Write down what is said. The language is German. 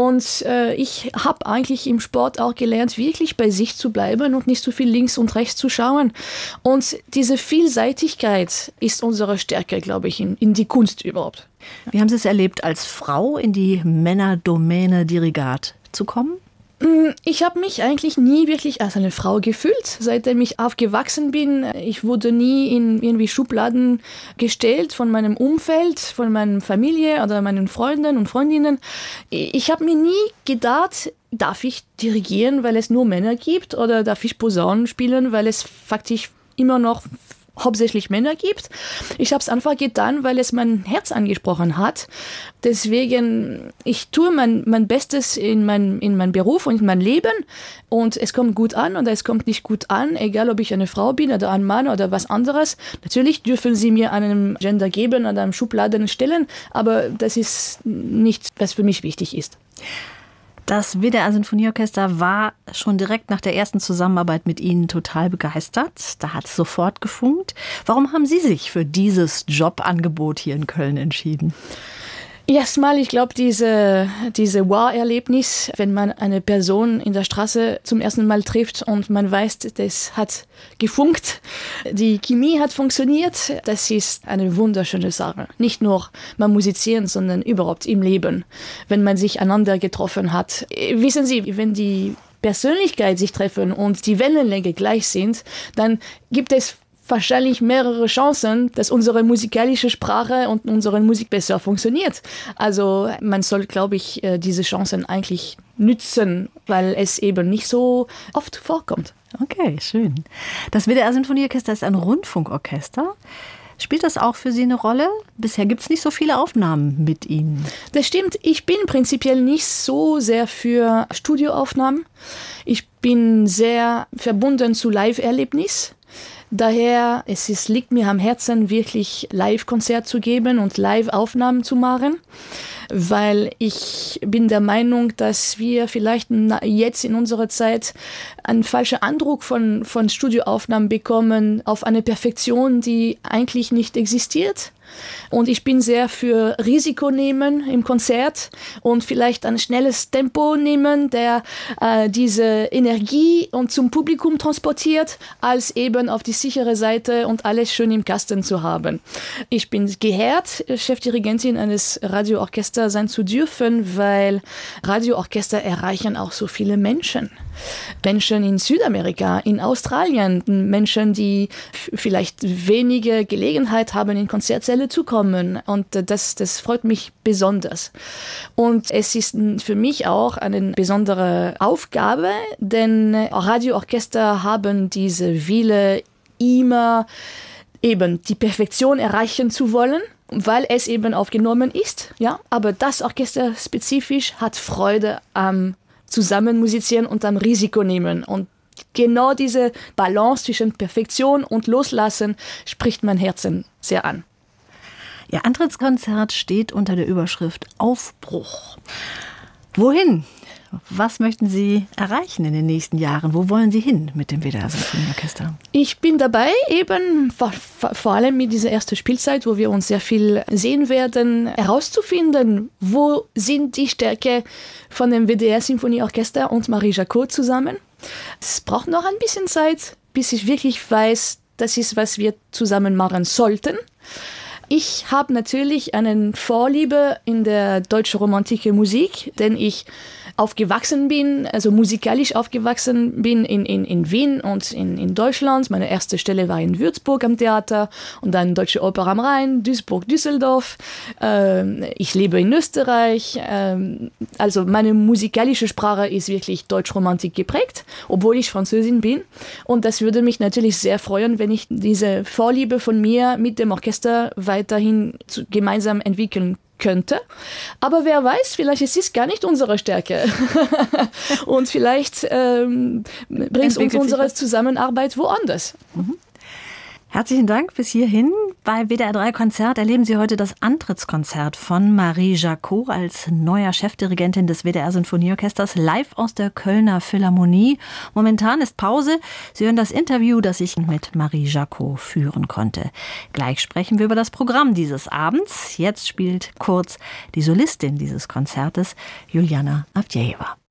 Und ich habe eigentlich im Sport auch gelernt, wirklich bei sich zu bleiben und nicht so viel links und rechts zu schauen. Und diese Vielseitigkeit ist unsere Stärke, glaube ich, in die Kunst überhaupt. Wie haben Sie es erlebt, als Frau in die Männerdomäne Dirigat zu kommen? Ich habe mich eigentlich nie wirklich als eine Frau gefühlt, seitdem ich aufgewachsen bin. Ich wurde nie in irgendwie Schubladen gestellt von meinem Umfeld, von meiner Familie oder meinen Freunden und Freundinnen. Ich habe mir nie gedacht, darf ich dirigieren, weil es nur Männer gibt, oder darf ich Posaunen spielen, weil es faktisch immer noch hauptsächlich Männer gibt. Ich habe es einfach getan, weil es mein Herz angesprochen hat. Deswegen, ich tue mein Bestes in mein Beruf und in mein Leben, und es kommt gut an oder es kommt nicht gut an, egal ob ich eine Frau bin oder ein Mann oder was anderes. Natürlich dürfen sie mir einen Gender geben oder einen Schubladen stellen, aber das ist nicht, was für mich wichtig ist. Das WDR Sinfonieorchester war schon direkt nach der ersten Zusammenarbeit mit Ihnen total begeistert. Da hat es sofort gefunkt. Warum haben Sie sich für dieses Jobangebot hier in Köln entschieden? Erstmal, ich glaube, diese Wow-Erlebnis, wenn man eine Person in der Straße zum ersten Mal trifft und man weiß, das hat gefunkt, die Chemie hat funktioniert, das ist eine wunderschöne Sache. Nicht nur beim Musizieren, sondern überhaupt im Leben, wenn man sich einander getroffen hat. Wissen Sie, wenn die Persönlichkeit sich treffen und die Wellenlänge gleich sind, dann gibt es wahrscheinlich mehrere Chancen, dass unsere musikalische Sprache und unsere Musik besser funktioniert. Also man soll, glaube ich, diese Chancen eigentlich nützen, weil es eben nicht so oft vorkommt. Okay, schön. Das WDR Sinfonieorchester ist ein Rundfunkorchester. Spielt das auch für Sie eine Rolle? Bisher gibt es nicht so viele Aufnahmen mit Ihnen. Das stimmt. Ich bin prinzipiell nicht so sehr für Studioaufnahmen. Ich bin sehr verbunden zu Live-Erlebnis. Daher, liegt mir am Herzen, wirklich Live-Konzert zu geben und Live-Aufnahmen zu machen, weil ich bin der Meinung, dass wir vielleicht jetzt in unserer Zeit einen falschen Eindruck von Studioaufnahmen bekommen, auf eine Perfektion, die eigentlich nicht existiert. Und ich bin sehr für Risiko nehmen im Konzert und vielleicht ein schnelles Tempo nehmen, der diese Energie und zum Publikum transportiert, als eben auf die sichere Seite und alles schön im Kasten zu haben. Ich bin geehrt, Chefdirigentin eines Radioorchesters sein zu dürfen, weil Radioorchester erreichen auch so viele Menschen. Menschen in Südamerika, in Australien, Menschen, die vielleicht wenige Gelegenheit haben, in Konzertsäle zu kommen. Und das freut mich besonders. Und es ist für mich auch eine besondere Aufgabe, denn Radioorchester haben diese Wille, immer eben die Perfektion erreichen zu wollen, weil es eben aufgenommen ist. Ja? Aber das Orchester spezifisch hat Freude am zusammen musizieren und am Risiko nehmen. Und genau diese Balance zwischen Perfektion und Loslassen spricht mein Herzen sehr an. Ihr Antrittskonzert steht unter der Überschrift Aufbruch. Wohin? Was möchten Sie erreichen in den nächsten Jahren? Wo wollen Sie hin mit dem WDR Sinfonieorchester? Ich bin dabei, eben vor allem mit dieser ersten Spielzeit, wo wir uns sehr viel sehen werden, herauszufinden, wo sind die Stärke von dem WDR Sinfonieorchester und Marie Jacot zusammen. Es braucht noch ein bisschen Zeit, bis ich wirklich weiß, das ist, was wir zusammen machen sollten. Ich habe natürlich eine Vorliebe in der deutschen romantischen Musik, denn ich aufgewachsen bin, also musikalisch aufgewachsen bin in Wien und in Deutschland. Meine erste Stelle war in Würzburg am Theater und dann Deutsche Oper am Rhein, Duisburg, Düsseldorf. Ich lebe in Österreich. Also meine musikalische Sprache ist wirklich Deutschromantik geprägt, obwohl ich Französin bin. Und das würde mich natürlich sehr freuen, wenn ich diese Vorliebe von mir mit dem Orchester weiterhin gemeinsam entwickeln könnte. Aber wer weiß, vielleicht ist es gar nicht unsere Stärke. Und vielleicht bringt uns unsere Zusammenarbeit woanders. Mhm. Herzlichen Dank bis hierhin. Bei WDR 3 Konzert erleben Sie heute das Antrittskonzert von Marie Jacot als neuer Chefdirigentin des WDR Sinfonieorchesters live aus der Kölner Philharmonie. Momentan ist Pause. Sie hören das Interview, das ich mit Marie Jacot führen konnte. Gleich sprechen wir über das Programm dieses Abends. Jetzt spielt kurz die Solistin dieses Konzertes, Juliana Avdjejewa.